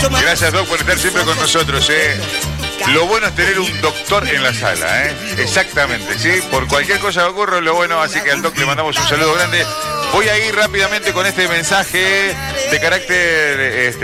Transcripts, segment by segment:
Gracias, Doc, por estar siempre con nosotros, Lo bueno es tener un doctor en la sala, Exactamente, ¿sí? Por cualquier cosa que ocurra, lo bueno, así que al Doc le mandamos un saludo grande. Voy a ir rápidamente con este mensaje de carácter,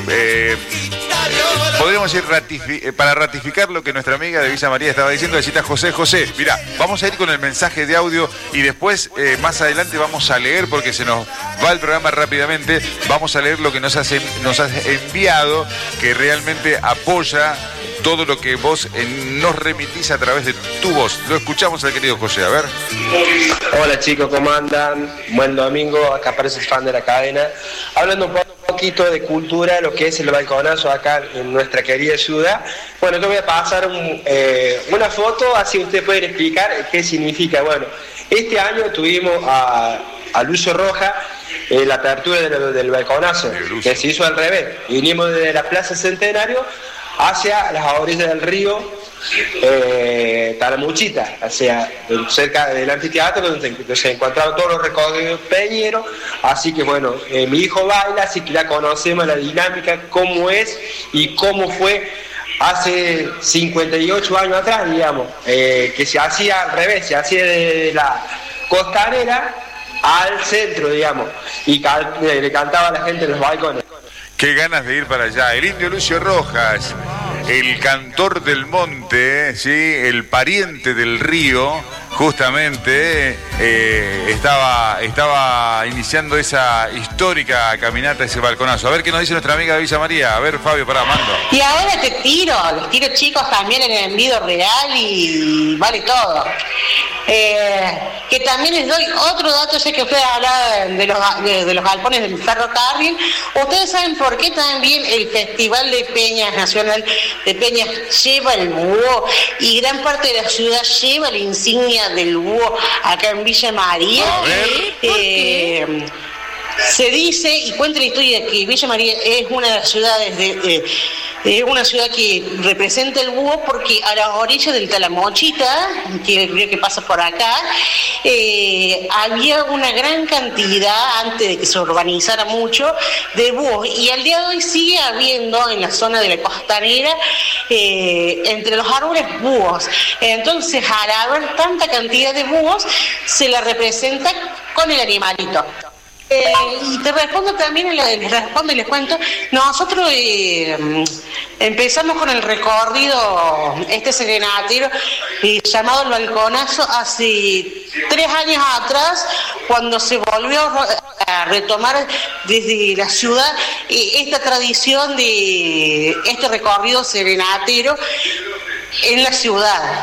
podríamos ir para ratificar lo que nuestra amiga de Villa María estaba diciendo. Decita José, mirá, vamos a ir con el mensaje de audio y después, más adelante, vamos a leer, porque se nos va el programa rápidamente, vamos a leer lo que nos has enviado, que realmente apoya todo lo que vos nos remitís a través de tu voz. Lo escuchamos al querido José, a ver. Hola chicos, ¿cómo andan? Buen domingo, acá aparece el fan de la cadena. Hablando un poquito de cultura, lo que es el balconazo acá en nuestra querida ciudad. Bueno, te voy a pasar una foto, así ustedes pueden explicar qué significa. Bueno, este año tuvimos a Lucio Roja, la apertura del balconazo, que se hizo al revés. Vinimos desde la Plaza Centenario hacia las orillas del río Talamuchita, hacia cerca del anfiteatro donde se encontraban todos los recorridos peñeros. Así que bueno, mi hijo baila, así que ya conocemos la dinámica, cómo es y cómo fue hace 58 años atrás, digamos, que se hacía al revés, se hacía de la costanera al centro, digamos, y le cantaba a la gente en los balcones. Qué ganas de ir para allá. El indio Lucio Rojas, el cantor del monte, ¿sí? El pariente del río, justamente, estaba iniciando esa histórica caminata, ese balconazo. A ver qué nos dice nuestra amiga de Villa María. A ver, Fabio, pará, mando. Y ahora les tiro chicos también en el envío real y vale todo. Que también les doy otro dato, sé que ustedes hablaban de los galpones del ferrocarril. Ustedes saben por qué también el Festival de Peñas Nacional de Peñas lleva el búho y gran parte de la ciudad lleva la insignia del búho acá en Villa María. Se dice y cuenta la historia de que Villa María es una de las ciudades una ciudad que representa el búho porque a las orillas del Talamochita, que creo que pasa por acá, había una gran cantidad, antes de que se urbanizara mucho, de búhos, y al día de hoy sigue habiendo en la zona de la costanera, entre los árboles, búhos. Entonces, al haber tanta cantidad de búhos, se la representa con el animalito. Y te respondo también, les cuento, nosotros empezamos con el recorrido serenatero llamado el balconazo hace 3 años atrás, cuando se volvió a retomar desde la ciudad esta tradición de este recorrido serenatero en la ciudad.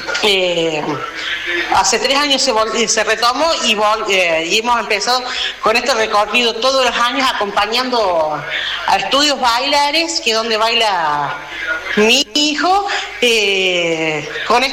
Hace 3 años se retomó y hemos empezado con este recorrido todos los años acompañando a estudios bailares, que es donde baila mi hijo, con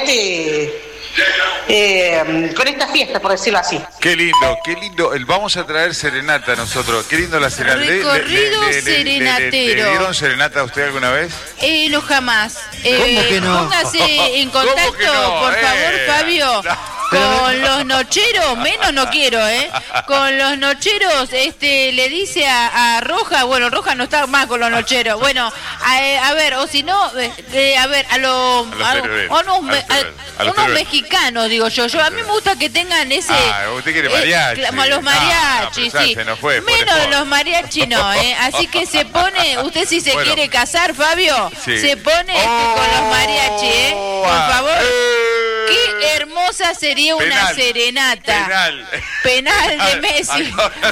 esta fiesta, por decirlo así. Qué lindo. Vamos a traer serenata nosotros. Qué lindo la serenata. Recorrido serenatero. ¿Le dieron serenata a usted alguna vez? No, jamás. ¿Cómo que no? Póngase en contacto, por favor, Fabio. No. Con los nocheros, menos no quiero, Con los nocheros, le dice a Roja, bueno, Roja no está más con los nocheros. Bueno, a ver, o si no, a ver, unos mexicanos, digo yo. A mí me gusta que tengan ese. Usted quiere mariachi. Los mariachis, sí. Menos los mariachis no, Así que se pone, usted si se quiere casar, Fabio, sí, se pone con los mariachis, por favor. Qué hermosa sería una serenata. Penal de Messi.